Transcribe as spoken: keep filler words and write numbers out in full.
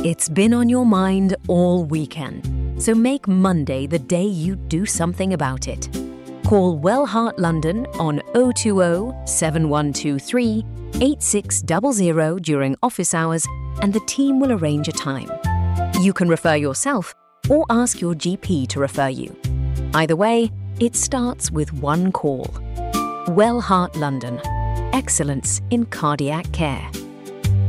It's been on your mind all weekend, so make Monday the day you do something about it. Call Wellheart London on oh two oh, seven one two three, eight six zero zero during office hours and the team will arrange a time. You can refer yourself or ask your G P to refer you. Either way, it starts with one call. Wellheart London. Excellence in cardiac care.